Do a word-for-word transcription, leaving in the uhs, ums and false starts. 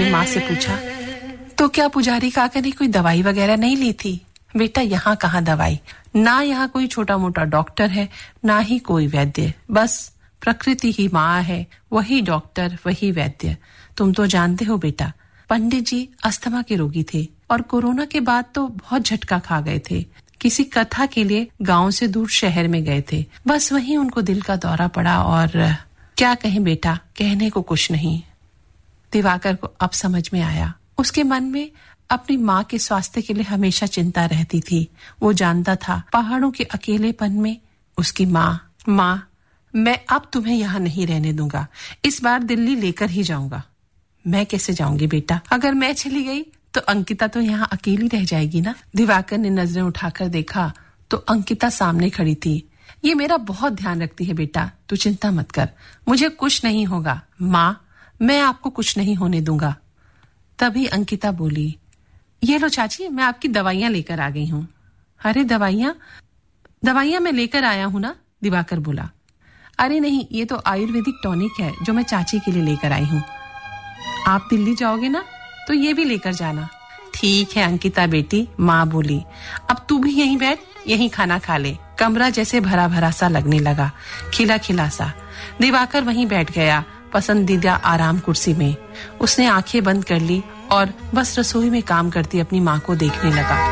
माँ से पूछा, तो क्या पुजारी काका ने कोई दवाई वगैरह नहीं ली थी? बेटा, यहाँ कहाँ दवाई, ना यहाँ कोई छोटा मोटा डॉक्टर है, ना ही कोई वैद्य, बस प्रकृति ही माँ है, वही डॉक्टर, वही वैद्य। तुम तो जानते हो बेटा, पंडित जी अस्थमा के रोगी थे और कोरोना के बाद तो बहुत झटका खा गए थे। किसी कथा के लिए गांव से दूर शहर में गए थे, बस वहीं उनको दिल का दौरा पड़ा और क्या कहें बेटा, कहने को कुछ नहीं। दिवाकर को अब समझ में आया, उसके मन में अपनी माँ के स्वास्थ्य के लिए हमेशा चिंता रहती थी। वो जानता था पहाड़ों के अकेलेपन में उसकी माँ, माँ मैं अब तुम्हें यहाँ नहीं रहने दूंगा, इस बार दिल्ली लेकर ही जाऊंगा। मैं कैसे जाऊंगी बेटा, अगर मैं चली गई तो अंकिता तो यहाँ अकेली रह जाएगी ना। दिवाकर ने नजरें उठाकर देखा तो अंकिता सामने खड़ी थी। ये मेरा बहुत ध्यान रखती है बेटा, तू चिंता मत कर, मुझे कुछ नहीं होगा। माँ, मैं आपको कुछ नहीं होने दूंगा। तभी अंकिता बोली, ये लो चाची, मैं आपकी दवाइयां लेकर आ गई हूँ। अरे दवाइयां दवाइयां मैं लेकर आया हूँ ना, दिवाकर बोला। अरे नहीं, ये तो आयुर्वेदिक टॉनिक है जो मैं चाची के लिए लेकर आई हूँ। आप दिल्ली जाओगे ना तो ये भी लेकर जाना। ठीक है अंकिता बेटी, माँ बोली। अब तू भी यहीं बैठ, यहीं खाना खा ले। कमरा जैसे भरा भरा सा लगने लगा, खिला खिला सा। दिवाकर वहीं बैठ गया, पसंदीदा आराम कुर्सी में। उसने आंखें बंद कर ली और बस रसोई में काम करती अपनी माँ को देखने लगा।